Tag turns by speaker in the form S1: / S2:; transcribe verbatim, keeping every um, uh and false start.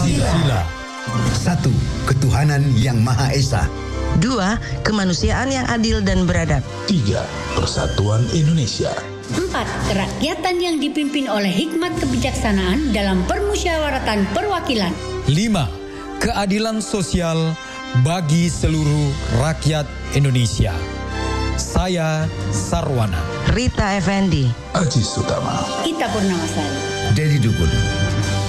S1: Sila.
S2: Satu, ketuhanan yang Maha Esa.
S3: Dua, kemanusiaan yang adil dan beradab.
S4: Tiga, Persatuan Indonesia.
S5: Empat, kerakyatan yang dipimpin oleh hikmat kebijaksanaan dalam permusyawaratan perwakilan.
S1: Lima, keadilan sosial bagi seluruh rakyat Indonesia. Saya Sarwana.
S3: Rita Effendi.
S4: Aji Sutama.
S5: Ita Purnamasari.
S2: Dedi Dukun.